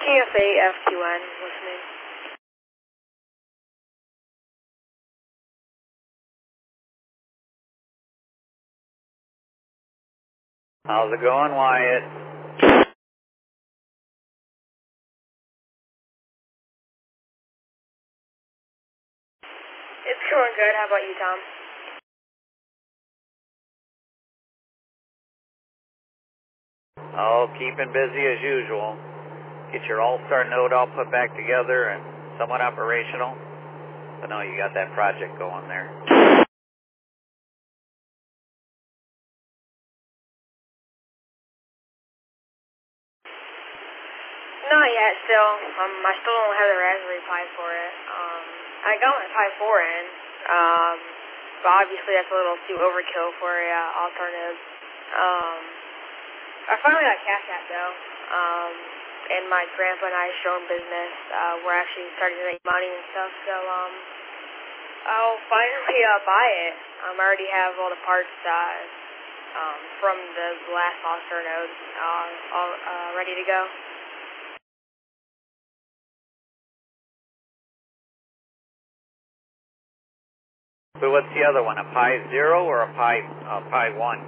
KFA FQN, listening. How's it going, Wyatt? It's going good. How about you, Tom? Oh, keeping busy as usual. Get your all-star node all put back together and somewhat operational. But no, you got that project going there. Not yet, still. I still don't have the Raspberry Pi for it. I got my Pi 4 in, but obviously that's a little too overkill for a alternative. I finally got Cash App though, and my grandpa and I's drone business, we're actually starting to make money and stuff, so I'll finally buy it. I already have all the parts from the last all-star node all ready to go. So what's the other one, a Pi 0 or a Pi 1?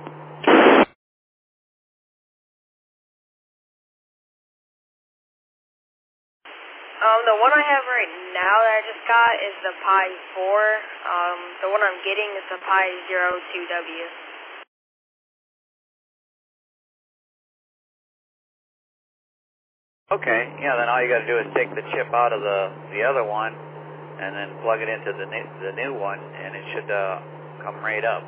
The one I have right now that I just got is the Pi 4. The one I'm getting is the Pi 02W. Okay, yeah, then all you got to do is take the chip out of the other one and then plug it into the new one, and it should come right up.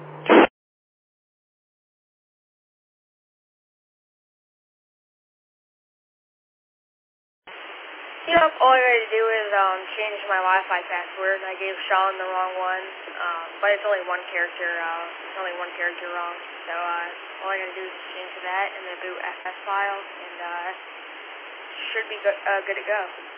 Yep, all I gotta do is change my Wi-Fi password. I gave Sean the wrong one, but it's only one character. It's only one character wrong. So all I gotta do is change that in the boot FS file, and should be good to go.